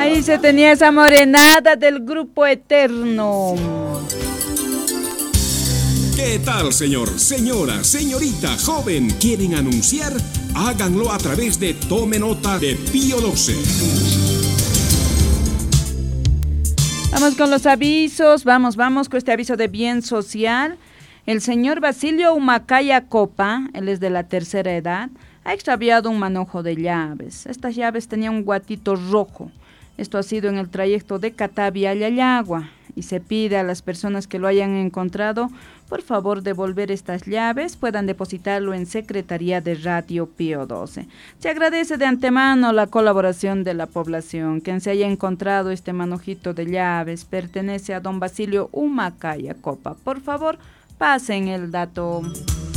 Ahí se tenía esa morenada del Grupo Eterno. ¿Qué tal, señor, señora, señorita, joven? ¿Quieren anunciar? Háganlo a través de Tome Nota de Pío 12. Vamos con los avisos, vamos con este aviso de bien social. El señor Basilio Humacaya Copa, él es de la tercera edad, ha extraviado un manojo de llaves. Estas llaves tenían un guatito rojo. Esto ha sido en el trayecto de Catavi a Yayagua y se pide a las personas que lo hayan encontrado, por favor, devolver estas llaves, puedan depositarlo en Secretaría de Radio Pío 12. Se agradece de antemano la colaboración de la población. Quien se haya encontrado este manojito de llaves pertenece a don Basilio Humacaya Copa. Por favor, pasen el dato.